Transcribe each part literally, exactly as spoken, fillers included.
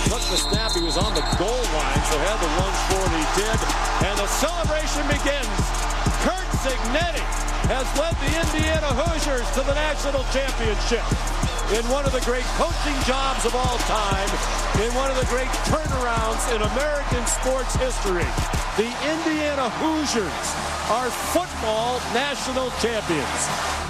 took the snap. He was on the goal line, so had the lunge for it. He did. And the celebration begins. Curt Cignetti has led the Indiana Hoosiers to the national championship in one of the great coaching jobs of all time, in one of the great turnarounds in American sports history. The Indiana Hoosiers are football national champions.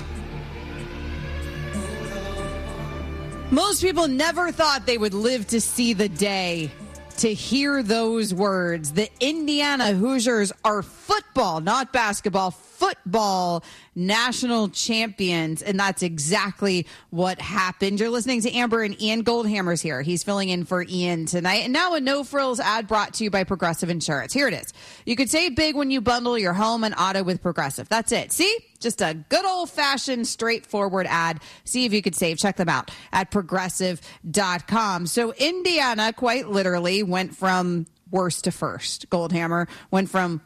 Most people never thought they would live to see the day to hear those words. The Indiana Hoosiers are football, not basketball, football national champions. And that's exactly what happened. You're listening to Amber and Ian Goldhammer's here. He's filling in for Ian tonight. And now a No Frills ad brought to you by Progressive Insurance. Here it is. You could save big when you bundle your home and auto with Progressive. That's it. See? Just a good old-fashioned, straightforward ad. See if you could save. Check them out at progressive dot com. So Indiana, quite literally, went from worst to first. Goldhammer went from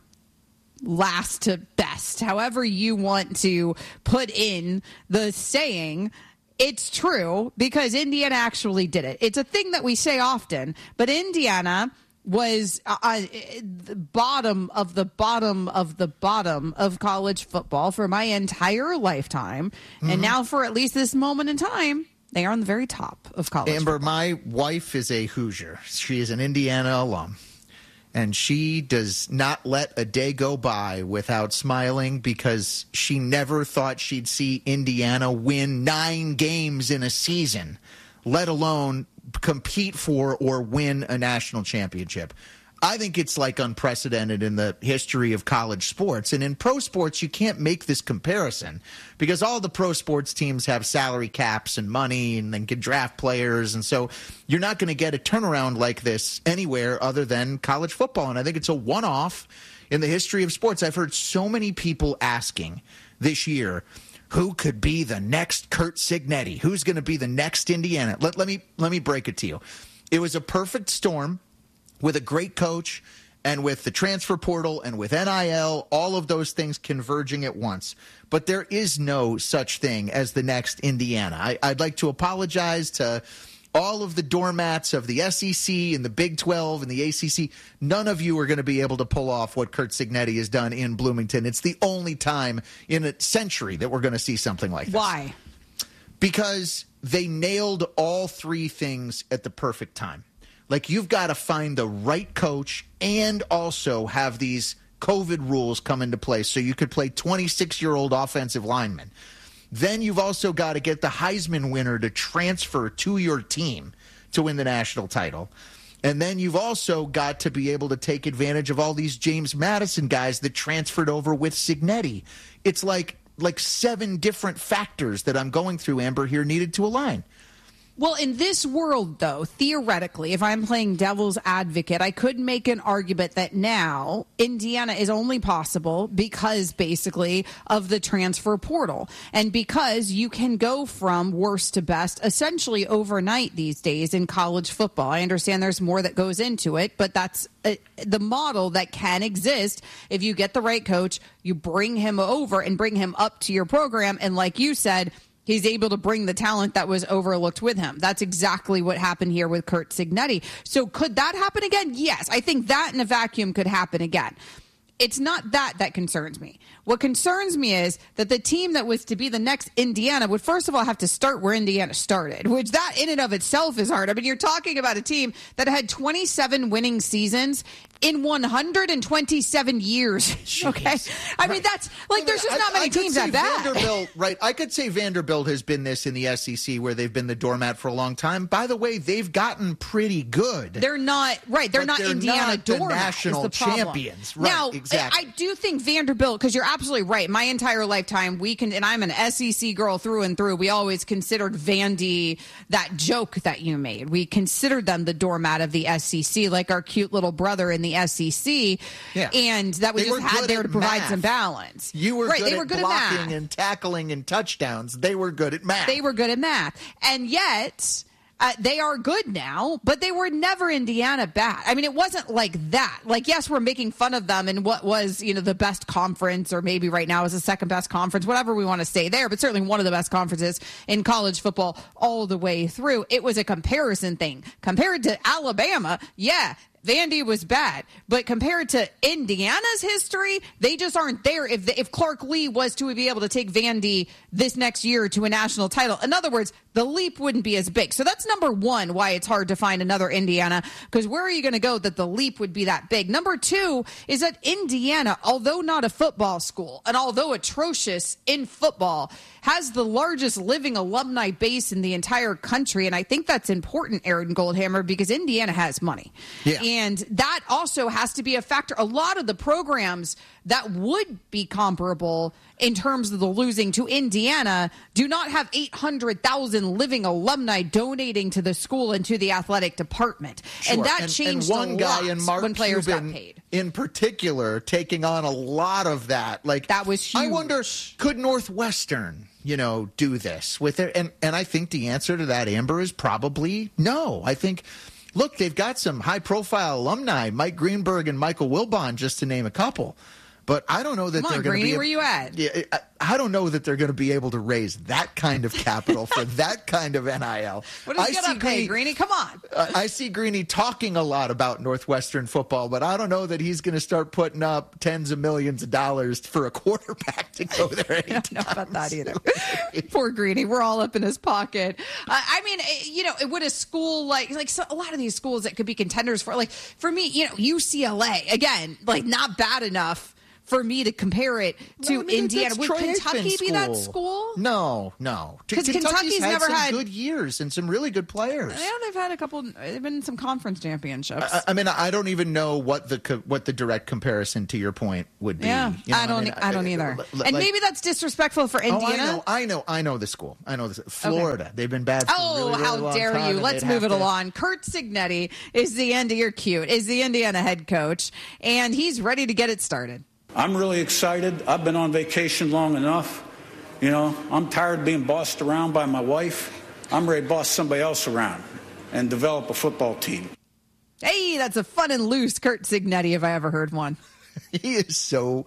last to best. However you want to put in the saying, it's true because Indiana actually did it. It's a thing that we say often, but Indiana was uh, the bottom of the bottom of the bottom of college football for my entire lifetime. Mm-hmm. And now for at least this moment in time, they are on the very top of college Amber, football. My wife is a Hoosier. She is an Indiana alum. And she does not let a day go by without smiling because she never thought she'd see Indiana win nine games in a season, let alone compete for or win a national championship. I think it's like unprecedented in the history of college sports. And in pro sports, you can't make this comparison because all the pro sports teams have salary caps and money and then can draft players. And so you're not going to get a turnaround like this anywhere other than college football. And I think it's a one-off in the history of sports. I've heard so many people asking this year, who could be the next Curt Cignetti? Who's going to be the next Indiana? Let, let me let me break it to you. It was a perfect storm with a great coach and with the transfer portal and with N I L, all of those things converging at once. But there is no such thing as the next Indiana. I, I'd like to apologize to all of the doormats of the S E C and the Big twelve and the A C C. None of you are going to be able to pull off what Curt Cignetti has done in Bloomington. It's the only time in a century that we're going to see something like this. Why? Because they nailed all three things at the perfect time. Like, you've got to find the right coach and also have these COVID rules come into place so you could play twenty-six-year-old offensive linemen. Then you've also got to get the Heisman winner to transfer to your team to win the national title. And then you've also got to be able to take advantage of all these James Madison guys that transferred over with Cignetti. It's like like seven different factors that I'm going through, Amber, here needed to align. Well, in this world, though, theoretically, if I'm playing devil's advocate, I could make an argument that now Indiana is only possible because, basically, of the transfer portal. And because you can go from worst to best essentially overnight these days in college football. I understand there's more that goes into it, but that's a, the model that can exist if you get the right coach, you bring him over and bring him up to your program. And like you said, he's able to bring the talent that was overlooked with him. That's exactly what happened here with Curt Cignetti. So could that happen again? Yes. I think that in a vacuum could happen again. It's not that that concerns me. What concerns me is that the team that was to be the next Indiana would first of all have to start where Indiana started, which that in and of itself is hard. I mean, you're talking about a team that had twenty-seven winning seasons in one hundred twenty-seven years. Jeez. Okay. I right. mean, that's like, there's just not I, many I teams that bad. Vanderbilt, right. I could say Vanderbilt has been this in the S E C where they've been the doormat for a long time. By the way, they've gotten pretty good. They're not right. They're not they're Indiana not doormat. The national the champions. Right. Now, exactly. I do think Vanderbilt, because you're absolutely right. My entire lifetime, we can, and I'm an S E C girl through and through. We always considered Vandy that joke that you made. We considered them the doormat of the S E C, like our cute little brother in the S E C. Yeah. And that we they just had there to provide math. some balance. You were right, good they at were good blocking at math. and tackling and touchdowns. They were good at math. They were good at math. And yet, Uh, they are good now, but they were never Indiana bad. I mean, it wasn't like that. Like, yes, we're making fun of them in what was, you know, the best conference, or maybe right now is the second best conference, whatever we want to say there, but certainly one of the best conferences in college football all the way through. It was a comparison thing. Compared to Alabama, yeah, Vandy was bad, but compared to Indiana's history, they just aren't there. If the, if Clark Lee was to be able to take Vandy this next year to a national title, in other words, the leap wouldn't be as big. So that's number one, why it's hard to find another Indiana, because where are you going to go that the leap would be that big? Number two is that Indiana, although not a football school, and although atrocious in football, has the largest living alumni base in the entire country. And I think that's important, Aaron Goldhammer, because Indiana has money. Yeah. And that also has to be a factor. A lot of the programs that would be comparable in terms of the losing to Indiana do not have eight hundred thousand living alumni donating to the school and to the athletic department. Sure. And that and, changed and one a guy lot in Mark when players Cuban got paid. In particular, taking on a lot of that. Like, that was huge. I wonder, could Northwestern, you know, do this with it? And, and I think the answer to that, Amber, is probably no. I think, look, they've got some high-profile alumni, Mike Greenberg and Michael Wilbon, just to name a couple. But I don't know that Come they're on, going to be. Greeny, where you at? Yeah, I, I don't know that they're going to be able to raise that kind of capital for that kind of N I L. What does I get see up pay, Greeny? Come on. uh, I see Greeny talking a lot about Northwestern football, but I don't know that he's going to start putting up tens of millions of dollars for a quarterback to go there anytime. I don't know about that either. Poor Greeny. We're all up in his pocket. Uh, I mean, you know, would a school like, like so a lot of these schools that could be contenders for, like, for me, you know, U C L A, again, like, not bad enough for me to compare it to No, I mean, Indiana. Would Troy Kentucky Aikman be that school. school? No, no. 'Cause Kentucky's Kentucky's had never some had- good years and some really good players. I know they've had a couple. They've been in some conference championships. I, I mean, I don't even know what the co- what the direct comparison to your point would be. yeah, You know, I don't. I, mean, mean, I don't either. like- and maybe that's disrespectful for Indiana. Oh, I know, I know, I know the school. I know this. Florida. They've been bad for a Oh, really, really how long dare time, you! and Let's they'd move have it to- along. Kurt Cignetti is the end of your cute. Is the Indiana head coach, and he's ready to get it started. I'm really excited. I've been on vacation long enough. You know, I'm tired of being bossed around by my wife. I'm ready to boss somebody else around and develop a football team. Hey, that's a fun and loose Kurt Cignetti, if I ever heard one. He is so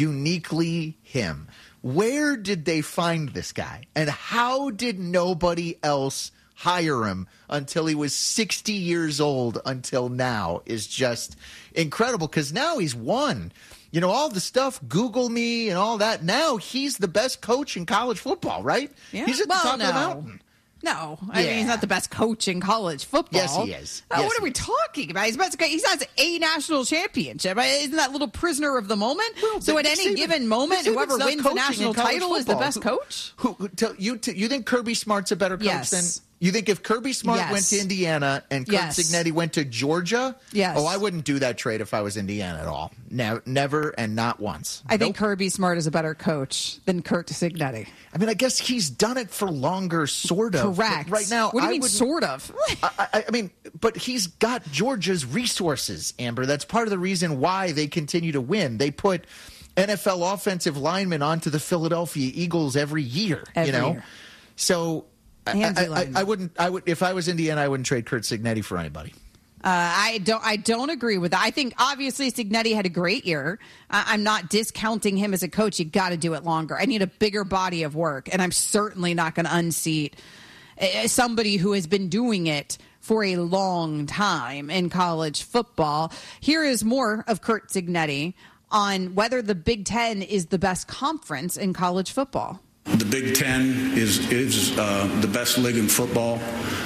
uniquely him. Where did they find this guy? And how did nobody else hire him until he was sixty years old until now is just incredible, because now he's won. You know, all the stuff, Google me and all that. Now he's the best coach in college football, right? Yeah. He's at the Well, top no. of the mountain. No, I Yeah. mean, he's not the best coach in college football. Yes, he is. Uh, Yes, what are he we is. talking about? He's about to, he has a national championship. Isn't that little prisoner of the moment? Well, so at Nick any Saban- given moment, Nick Saban's whoever not wins the coaching national in college title is the football. best Who- coach? Who, who tell you? T- you think Kirby Smart's a better coach Yes. than? You think if Kirby Smart Yes. went to Indiana and Kurt Yes. Cignetti went to Georgia? Yes. Oh, I wouldn't do that trade if I was Indiana at all. Ne- never and not once. I think Nope. Kirby Smart is a better coach than Kurt Cignetti. I mean, I guess he's done it for longer, sort of. Correct. But right now, what do you I mean, wouldn't- sort of? I, I, I mean, but he's got Georgia's resources, Amber. That's part of the reason why they continue to win. They put N F L offensive linemen onto the Philadelphia Eagles every year. Every you know, year. so I, Handsy I, I, linemen. I wouldn't. I would if I was Indiana, I wouldn't trade Kurt Cignetti for anybody. Uh, I don't. I don't agree with that. I think obviously Cignetti had a great year. Uh, I'm not discounting him as a coach. You got to do it longer. I need a bigger body of work, and I'm certainly not going to unseat uh, somebody who has been doing it for a long time in college football. Here is more of Kurt Cignetti on whether the Big Ten is the best conference in college football. The Big Ten is is uh, the best league in football,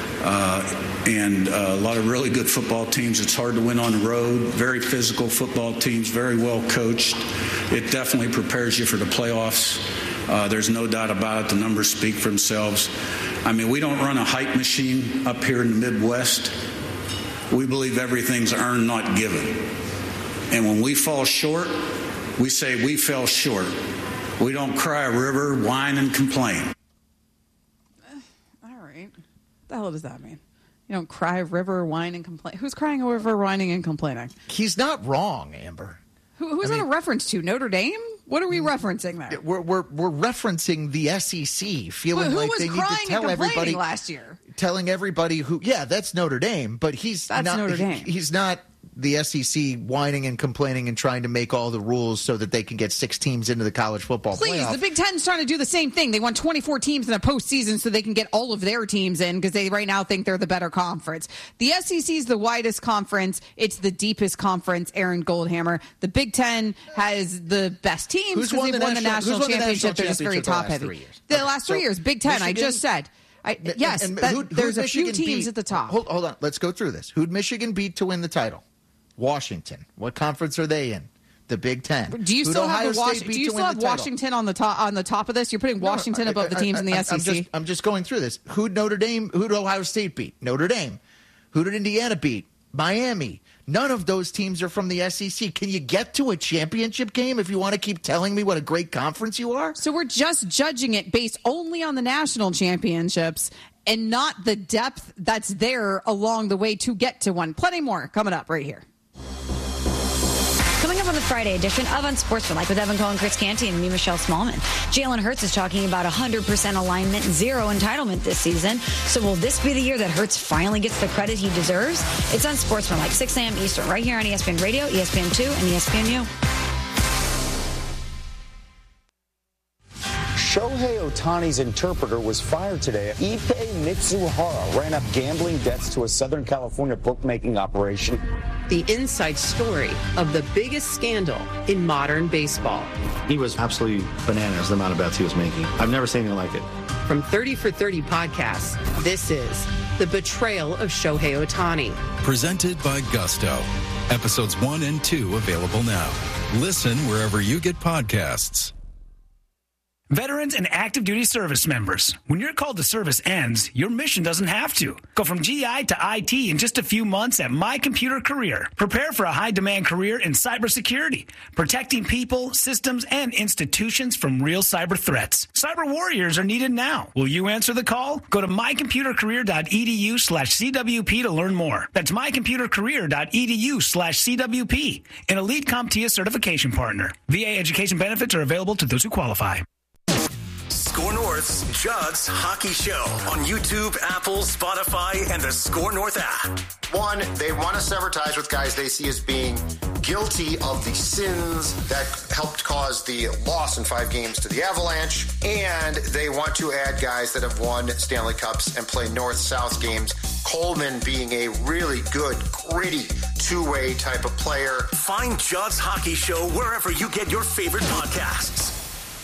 uh, and uh, a lot of really good football teams. It's hard to win on the road. Very physical football teams, very well coached. It definitely prepares you for the playoffs. Uh, there's no doubt about it. The numbers speak for themselves. I mean, we don't run a hype machine up here in the Midwest. We believe everything's earned, not given. And when we fall short, we say we fell short. We don't cry a river, whine, and complain. All right. What the hell does that mean? You don't cry a river, whine, and complain. Who's crying a river, whining, and complaining? He's not wrong, Amber. Who, who's I that mean- a reference to? Notre Dame? What are we referencing there? We're we're we're referencing the S E C, feeling Who like was they need crying to tell and complaining everybody last year? telling everybody who, yeah, that's Notre Dame, but he's That's not. Notre Dame. He, he's not the S E C whining and complaining and trying to make all the rules so that they can get six teams into the college football Please, playoff. the Big Ten's trying to do the same thing. They want twenty-four teams in a postseason so they can get all of their teams in because they right now think they're the better conference. The S E C is the widest conference. It's the deepest conference, Aaron Goldhammer. The Big Ten has the best teams Who's because won they've the won the national- national who's won the championship. national They're just very championship the last top-heavy. three years? The Okay, last three so years. Big Ten, I Michigan- just said. I, And- yes, and that, who- who'd there's a few Michigan teams beat? at the top. Hold, hold on. Let's go through this. Who'd Michigan beat to win the title? Washington. What conference are they in? The Big Ten. Do you Who'd still Ohio have, the State Was- beat do you to still win have the title? Washington on the top on the top of this? You're putting No, Washington I- above the I- teams in the I- S E C. I'm just, I'm just going through this. Who'd Notre Dame, who'd Ohio State beat? Notre Dame. Who did Indiana beat? Miami. None of those teams are from the S E C. Can you get to a championship game if you want to keep telling me what a great conference you are? So we're just judging it based only on the national championships and not the depth that's there along the way to get to one. Plenty more coming up right here. Coming up on the Friday edition of Unsportsmanlike with Evan Cohen, Chris Canty, and me, Michelle Smallman. Jalen Hurts is talking about one hundred percent alignment, zero entitlement this season. So will this be the year that Hurts finally gets the credit he deserves? It's Unsportsmanlike, six a.m. Eastern, right here on E S P N Radio, E S P N two, and E S P N U. Shohei Ohtani's interpreter was fired today. Ippei Mitsuhara ran up gambling debts to a Southern California bookmaking operation. The inside story of the biggest scandal in modern baseball. He was absolutely bananas, the amount of bets he was making. I've never seen anything like it. From thirty for thirty podcasts, this is The Betrayal of Shohei Ohtani. Presented by Gusto. Episodes one and two available now. Listen wherever you get podcasts. Veterans and active duty service members, when your call to service ends, your mission doesn't have to. Go from G I to I T in just a few months at My Computer Career. Prepare for a high-demand career in cybersecurity, protecting people, systems, and institutions from real cyber threats. Cyber warriors are needed now. Will you answer the call? Go to mycomputercareer.edu slash CWP to learn more. That's mycomputercareer.edu slash CWP, an elite CompTIA certification partner. V A education benefits are available to those who qualify. Score North's Judd's Hockey Show on YouTube, Apple, Spotify, and the Score North app. One, they want to sever ties with guys they see as being guilty of the sins that helped cause the loss in five games to the Avalanche, and they want to add guys that have won Stanley Cups and play North-South games. Coleman being a really good, gritty, two-way type of player. Find Judd's Hockey Show wherever you get your favorite podcasts.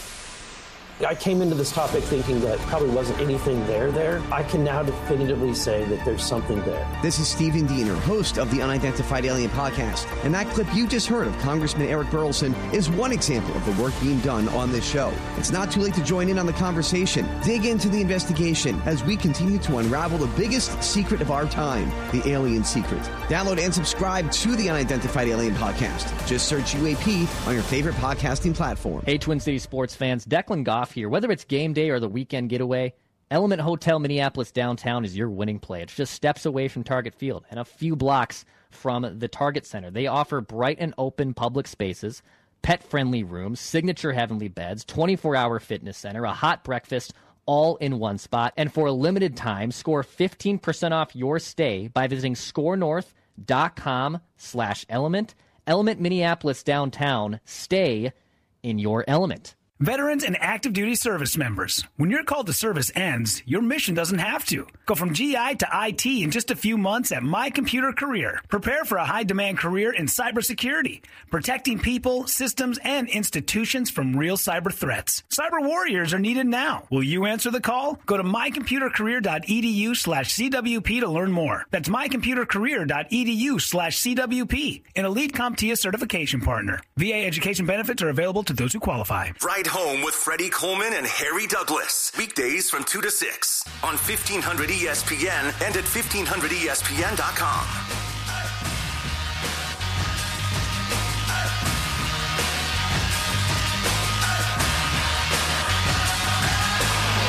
I came into this topic thinking that probably wasn't anything there there. I can now definitively say that there's something there. This is Stephen Diener, host of the Unidentified Alien Podcast. And that clip you just heard of Congressman Eric Burleson is one example of the work being done on this show. It's not too late to join in on the conversation. Dig into the investigation as we continue to unravel the biggest secret of our time, the alien secret. Download and subscribe to the Unidentified Alien Podcast. Just search U A P on your favorite podcasting platform. Hey, Twin City sports fans, Declan Goff here. Whether it's game day or the weekend getaway, Element Hotel Minneapolis downtown is your winning play. It's just steps away from Target Field and a few blocks from the Target Center. They offer bright and open public spaces, pet-friendly rooms, signature heavenly beds, twenty-four hour fitness center, a hot breakfast, all in one spot. And for a limited time, score fifteen percent off your stay by visiting scorenorth.com slash element. Element Minneapolis downtown. Stay in your element. Veterans and active duty service members, when your call to service ends, your mission doesn't have to. Go from G I to I T in just a few months at My Computer Career. Prepare for a high-demand career in cybersecurity, protecting people, systems, and institutions from real cyber threats. Cyber warriors are needed now. Will you answer the call? Go to mycomputercareer.edu slash CWP to learn more. That's mycomputercareer.edu slash CWP, an elite CompTIA certification partner. V A education benefits are available to those who qualify. Ride Home with Freddie Coleman and Harry Douglas. Weekdays from two to six on fifteen hundred E S P N and at fifteen hundred E S P N dot com.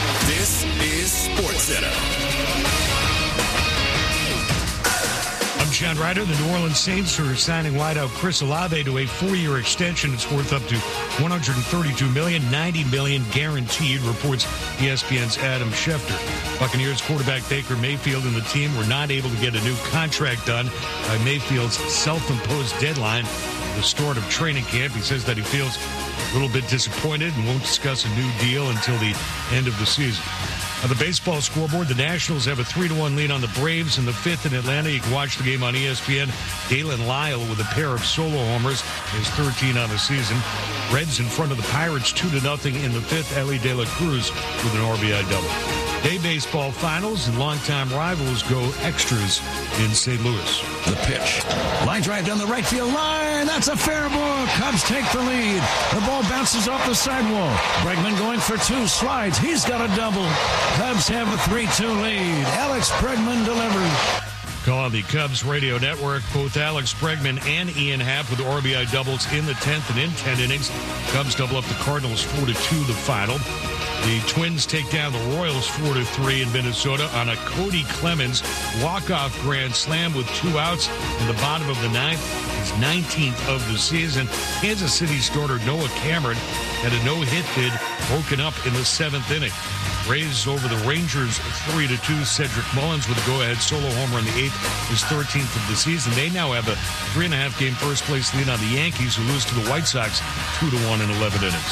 This is SportsCenter. I'm Sean Ryder. The New Orleans Saints are signing wideout Chris Olave to a four-year extension. It's worth up to one hundred thirty-two million dollars, ninety million dollars guaranteed, reports E S P N's Adam Schefter. Buccaneers quarterback Baker Mayfield and the team were not able to get a new contract done by Mayfield's self-imposed deadline at the start of training camp. He says that he feels a little bit disappointed and won't discuss a new deal until the end of the season. On the baseball scoreboard, the Nationals have a three to one lead on the Braves in the fifth in Atlanta. You can watch the game on E S P N. Dalen Lyle with a pair of solo homers, is thirteen on the season. Reds in front of the Pirates two to nothing in the fifth. Ellie De La Cruz with an R B I double. Day baseball finals and longtime rivals go extras in Saint Louis. The pitch. Line drive down the right field line. That's a fair ball. Cubs take the lead. The ball bounces off the sidewall. Bregman going for two. Slides. He's got a double. Cubs have a three two lead. Alex Bregman delivers. Call on the Cubs radio network. Both Alex Bregman and Ian Happ with R B I doubles in the tenth and in ten innings. Cubs double up the Cardinals four to two the final. The Twins take down the Royals four to three in Minnesota on a Cody Clemens walk-off grand slam with two outs in the bottom of the ninth. His nineteenth of the season. Kansas City starter Noah Cameron had a no-hit bid broken up in the seventh inning. Rays over the Rangers three to two. Cedric Mullins with a go-ahead solo homer in the eighth, his thirteenth of the season. They now have a three and a half game first-place lead on the Yankees, who lose to the White Sox two to one in eleven innings.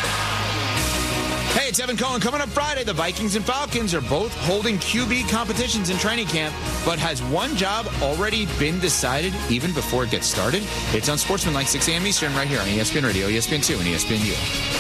Hey, it's Evan Cohen. Coming up Friday, the Vikings and Falcons are both holding Q B competitions in training camp. But has one job already been decided even before it gets started? It's on Sportsmanlike, six a.m. Eastern, right here on E S P N Radio, E S P N two, and E S P N U.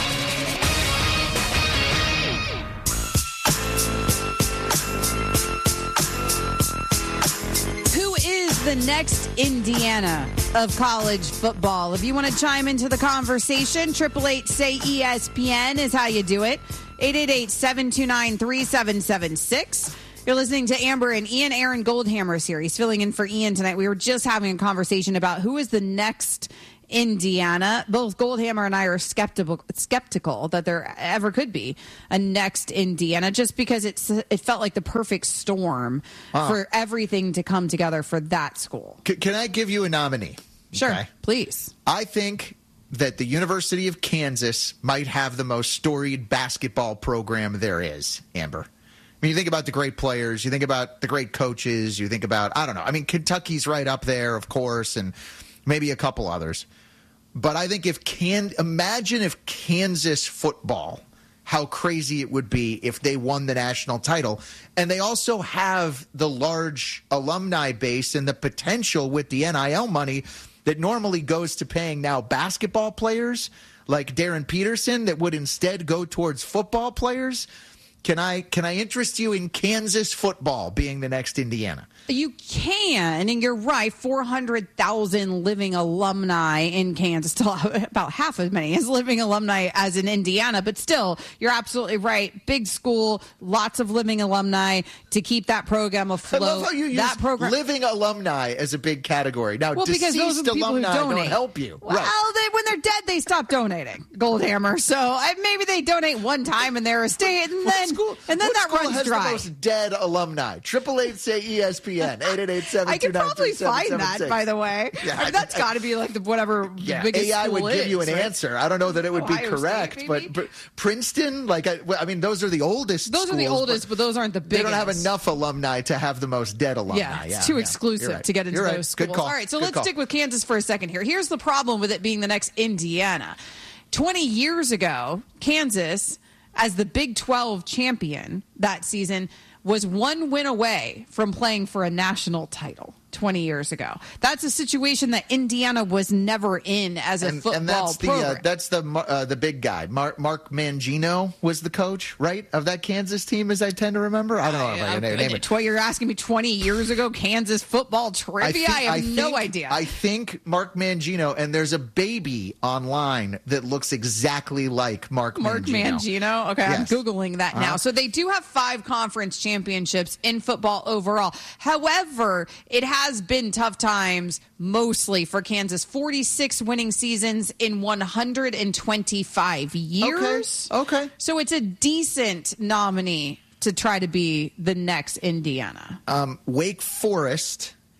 The next Indiana of college football. If you want to chime into the conversation, triple eight say E S P N is how you do it. eight eight eight, seven two nine, three seven seven six. You're listening to Amber and Ian. Aaron Goldhammer series, filling in for Ian tonight. We were just having a conversation about who is the next Indiana. Both Goldhammer and I are skeptical skeptical that there ever could be a next Indiana, just because it's it felt like the perfect storm uh, for everything to come together for that school. C- can I give you a nominee? Sure, okay. Please. I think that the University of Kansas might have the most storied basketball program there is, Amber. I mean, you think about the great players, you think about the great coaches, you think about, I don't know. I mean, Kentucky's right up there, of course, and maybe a couple others. But I think if can imagine if Kansas football, how crazy it would be if they won the national title. And they also have the large alumni base and the potential with the N I L money that normally goes to paying now basketball players like Darren Peterson that would instead go towards football players. Can I can I interest you in Kansas football being the next Indiana? You can, and you're right, four hundred thousand living alumni in Kansas, still about half as many as living alumni as in Indiana, but still, you're absolutely right. Big school, lots of living alumni to keep that program afloat. I love how you use that program- living alumni as a big category. Now, well, because those are the people who alumni donate. don't help you. Well, right. they, when they're dead, they stop donating, Goldhammer. So I, maybe they donate one time in their estate, and then, school, and then that runs has dry. The most dead alumni. Triple eight say E S P N. eight eight eight, seven two nine, three seven seven six. I could probably find that, by the way. Yeah, I mean, that's got to be like the whatever yeah, the biggest A I would school give is, you an right? answer. I don't know that it would Ohio be correct, State, but, but Princeton, like I, I mean, those are the oldest. Those schools, are the oldest, but, but those aren't the biggest. They don't have enough alumni to have the most dead alumni. Yeah, it's yeah, too yeah. exclusive right. to get into You're those right. schools. Good call. All right, so Good let's call. stick with Kansas for a second here. Here's the problem with it being the next Indiana. twenty years ago, Kansas, as the Big twelve champion that season, was one win away from playing for a national title twenty years ago. That's a situation that Indiana was never in as a and, football and that's program. the uh, that's the uh, the big guy. Mark, Mark Mangino was the coach, right, of that Kansas team, as I tend to remember. I don't know if I can name it. Tw- you're asking me twenty years ago Kansas football trivia? I, think, I have I no think, idea. I think Mark Mangino, and there's a baby online that looks exactly like Mark Mark Mangino. Mangino. Okay, Yes. I'm Googling that now. Uh-huh. So they do have five conference championships in football overall. However, it has been tough times mostly for Kansas. forty-six winning seasons in one hundred twenty-five years. Okay. okay. So it's a decent nominee to try to be the next Indiana. Um, Wake Forest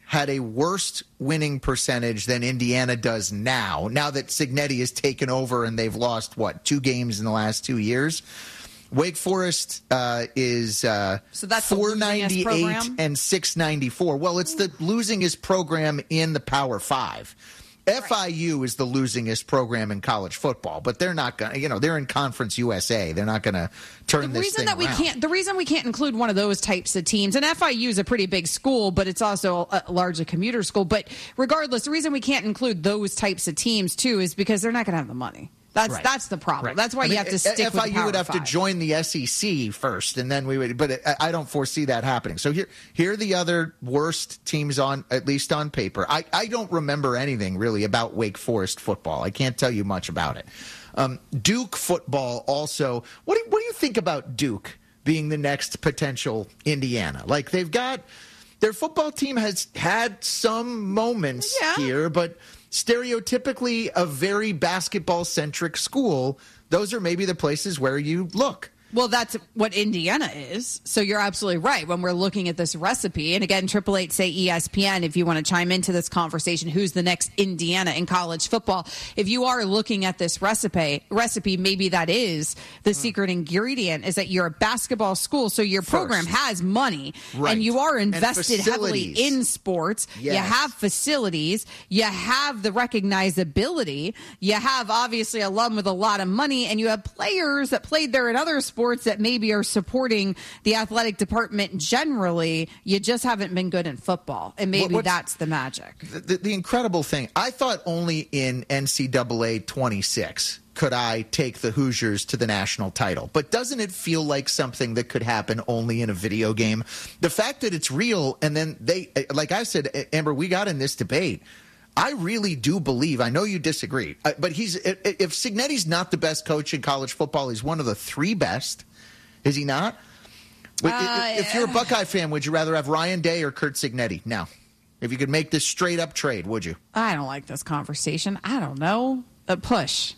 had a worse winning percentage than Indiana does now, now that Cignetti has taken over and they've lost, what, two games in the last two years? Wake Forest uh, is uh, so that's four ninety-eight and six ninety-four. Well, it's the losingest program in the Power Five. F I U is the losingest program in college football, but they're not going to, you know, they're in Conference U S A. They're not going to turn the this reason thing that we around. can't the reason we can't include one of those types of teams, and F I U is a pretty big school, but it's also a largely commuter school. But regardless, the reason we can't include those types of teams too is because they're not going to have the money. That's Right. that's the problem. Right. That's why I you mean, have to stick F I U with the Power would have Five. to join the S E C first, and then we would. But I don't foresee that happening. So here, here are the other worst teams on, at least on paper. I, I don't remember anything really about Wake Forest football. I can't tell you much about it. Um, Duke football also. What do, what do you think about Duke being the next potential Indiana? Like they've got their football team has had some moments Yeah. here, but stereotypically a very basketball-centric school, those are maybe the places where you look. Well, that's what Indiana is. So you're absolutely right. When we're looking at this recipe, and again, triple eight say E S P N if you want to chime into this conversation, who's the next Indiana in college football? If you are looking at this recipe, recipe, maybe that is the mm. secret ingredient is that you're a basketball school, so your program First. has money, right. and you are invested heavily in sports. Yes. You have facilities, you have the recognizability, you have obviously a alum with a lot of money, and you have players that played there in other sports sports that maybe are supporting the athletic department generally. You just haven't been good in football, and maybe What's, that's the magic. The, the incredible thing, I thought only in N C double A twenty-six could I take the Hoosiers to the national title. But doesn't it feel like something that could happen only in a video game? The fact that it's real, and then they, like I said, Amber, we got in this debate. I really do believe, I know you disagree, but he's if Cignetti's not the best coach in college football, he's one of the three best. Is he not? Uh, if you're a Buckeye fan, would you rather have Ryan Day or Curt Cignetti? Now, if you could make this straight up trade, would you? I don't like this conversation. I don't know. A push.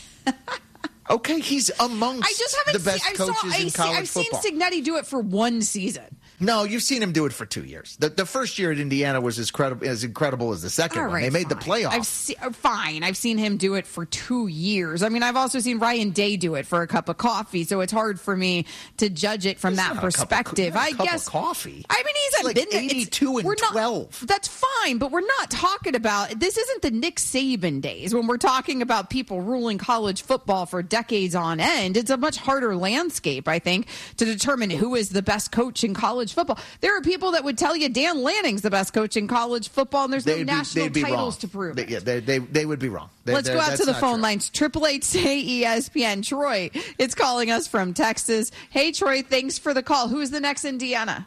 Okay, he's amongst I just haven't the best seen, coaches saw, in see, college I've football. I've seen Cignetti do it for one season. No, you've seen him do it for two years. The, the first year at Indiana was as credible as incredible as the second All one. right, they made fine. the playoffs. I've se- fine. I've seen him do it for two years. I mean, I've also seen Ryan Day do it for a cup of coffee, so it's hard for me to judge it from It's that not a cup of- perspective. not a I cup of guess coffee. I mean, he's It's like been there. eighty-two and we're not- twelve. That's fine, but we're not talking about this. Isn't the Nick Saban days when we're talking about people ruling college football for decades on end? It's a much harder landscape, I think, to determine who is the best coach in college football. There are people that would tell you Dan Lanning's the best coach in college football, and there's no They'd be- national they'd be titles wrong. to prove They, it. yeah, they, they, they would be wrong. They, Let's go out that's to the not phone true. lines. Triple eight say E S P N. Troy, it's calling us from Texas. Hey, Troy, thanks for the call. Who's the next Indiana?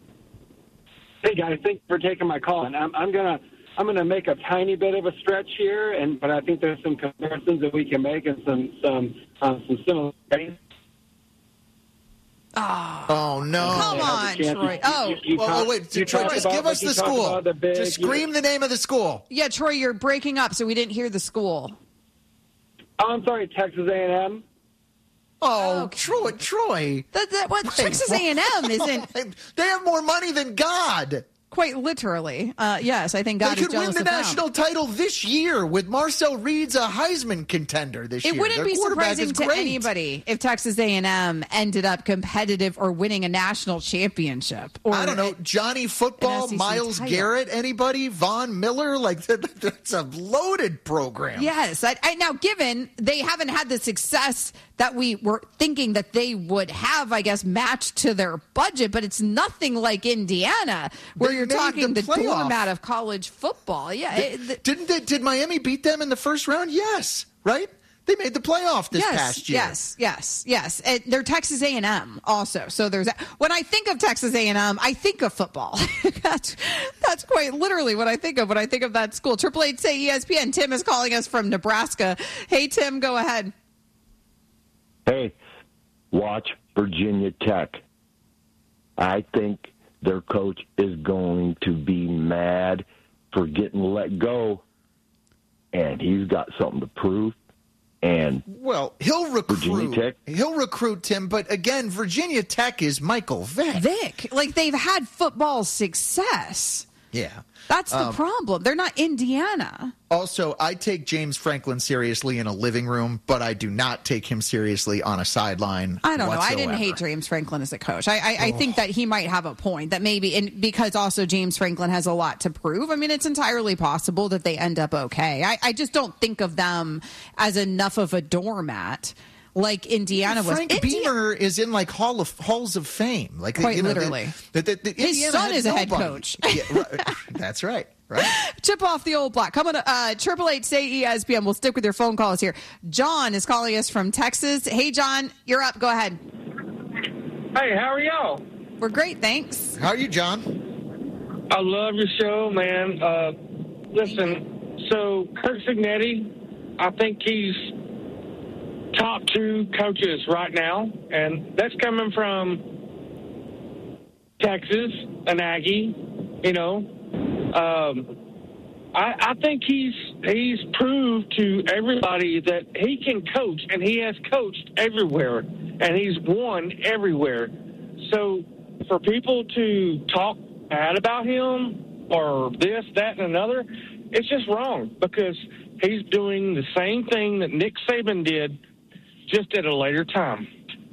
Hey guys, thanks for taking my call. And I'm, I'm gonna I'm gonna make a tiny bit of a stretch here, and but I think there's some comparisons that we can make and some some uh, some similarities. Oh, oh no! Come on, Troy. Oh, well, well, wait. you Troy, talked just about- give like us you the talked school. about the big- just scream the name of the school. yeah, Troy, you're breaking up, so we didn't hear the school. Oh, I'm sorry, Texas A and M. Oh, Troy, Troy. That, that, what Texas A and M isn't. They have more money than God. Quite literally. Uh, yes, I think God They is could win jealous the of them. national title this year with Marcel Reed's a Heisman contender this It year. wouldn't Their be quarterback surprising is to great. anybody if Texas A and M ended up competitive or winning a national championship. Or I don't know, Johnny Football, an S E C Miles title. Garrett, anybody, Von Miller, like that, that's a loaded program. Yes. I, I, now, given they haven't had the success that we were thinking that they would have, I guess, matched to their budget, but it's nothing like Indiana, where They you're made talking the the, playoff. doormat of college football. Yeah. They- it- the- didn't they, did Miami beat them in the first round? Yes, right? They made the playoff this yes, past year. Yes, yes, yes. And they're Texas A and M also. So there's that. When I think of Texas A and M, I think of football. that's that's quite literally what I think of when I think of that school. Triple Eight say E S P N. Tim is calling us from Nebraska. Hey, Tim, go ahead. Hey, watch Virginia Tech. I think their coach is going to be mad for getting let go, and he's got something to prove. And Well, he'll Virginia recruit. Tech? He'll recruit Tim, but again, Virginia Tech is Michael Vick. Vic, like they've had football success. Yeah. That's the Um, problem. They're not Indiana. Also, I take James Franklin seriously in a living room, but I do not take him seriously on a sideline. I don't know. I didn't whatsoever. hate James Franklin as a coach. I, I, I think that he might have a point that maybe, and because also James Franklin has a lot to prove. I mean, it's entirely possible that they end up okay. I, I just don't think of them as enough of a doormat like Indiana was. Frank Indi- Beamer is in like hall of halls of fame, like Quite you know, literally. The, the, the, His Indiana son had is a head nobody. coach. Yeah, right. That's right. Right. Chip off the old block. Come on, uh, triple eight say E S P N. We'll stick with your phone calls here. John is calling us from Texas. Hey, John, you're up. Go ahead. Hey, how are y'all? We're great, thanks. How are you, John? I love your show, man. Uh, listen, so Kurt Signetti, I think he's top two coaches right now, and that's coming from Texas, an Aggie, you know. Um, I, I think he's he's proved to everybody that he can coach, and he has coached everywhere, and he's won everywhere. So for people to talk bad about him or this, that, and another, it's just wrong because he's doing the same thing that Nick Saban did, just at a later time.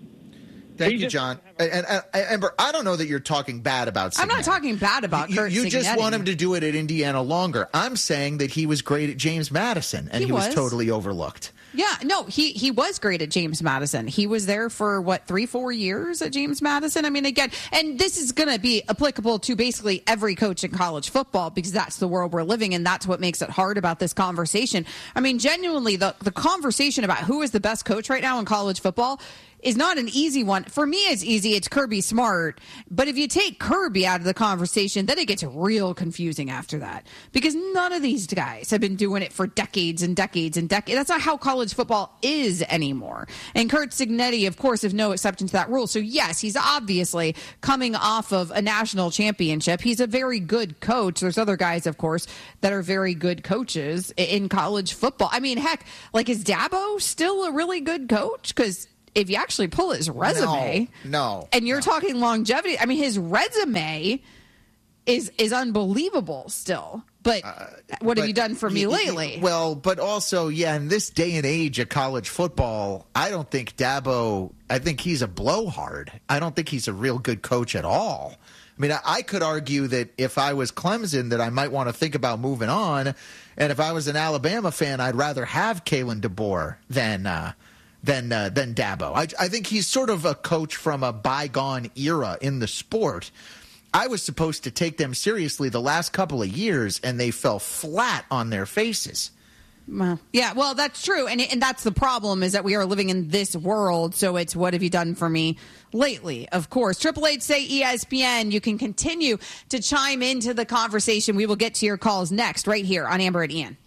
Thank He you, just- John. And, and, and Amber, I don't know that you're talking bad about Signetti. I'm not talking bad about You, Kurt you just Signetti. want him to do it at Indiana longer. I'm saying that he was great at James Madison, and He he, was. was. totally overlooked. Yeah, no, he he was great at James Madison. He was there for what three, four years at James Madison. I mean, again, and this is going to be applicable to basically every coach in college football because that's the world we're living in. That's what makes it hard about this conversation. I mean, genuinely, the the conversation about who is the best coach right now in college football is not an easy one. For me, it's easy. It's Kirby Smart. But if you take Kirby out of the conversation, then it gets real confusing after that. Because none of these guys have been doing it for decades and decades and decades. That's not how college football is anymore. And Kurt Signetti, of course, is no exception to that rule. So, yes, he's obviously coming off of a national championship. He's a very good coach. There's other guys, of course, that are very good coaches in college football. I mean, heck, like, is Dabo still a really good coach? Because if you actually pull his resume, No, no and you're talking longevity, I mean, his resume is is unbelievable still. But what have But you done for me y- y- lately? Well, but also, yeah, in this day and age of college football, I don't think Dabo, I think he's a blowhard. I don't think he's a real good coach at all. I mean, I, I could argue that if I was Clemson, that I might want to think about moving on. And if I was an Alabama fan, I'd rather have Kalen DeBoer than uh, than uh, than Dabo. I, I think he's sort of a coach from a bygone era in the sport. I was supposed to take them seriously the last couple of years, and they fell flat on their faces. Well, yeah, well, that's true. And, and that's the problem is that we are living in this world. So it's what have you done for me lately? Of course. Triple H say E S P N. You can continue to chime into the conversation. We will get to your calls next right here on Amber and Ian.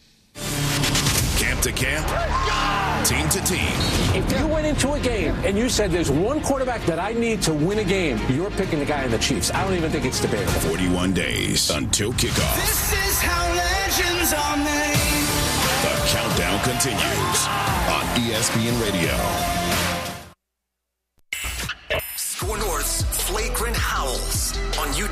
Camp to camp, team to team. If you went into a game and you said there's one quarterback that I need to win a game, you're picking the guy in the Chiefs. I don't even think it's debatable. forty-one days until kickoff. This is how legends are made. The countdown continues on E S P N Radio. Score North's Flagrant Howls on YouTube.